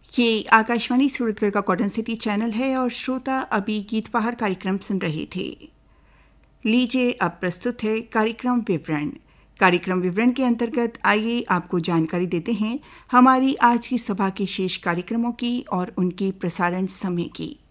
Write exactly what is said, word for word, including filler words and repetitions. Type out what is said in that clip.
ये आकाशवाणी सूरतगढ़ का cotton city channel है और श्रोता अभी गीत बहार कार्यक्रम सुन रहे थे। लीजिए अब प्रस्तुत है कार्यक्रम विवरण। कार्यक्रम विवरण के अंतर्गत आइए आपको जानकारी देते हैं हमारी आज की सभा के शेष कार्यक्रमों की और उनके प्रसारण समय की।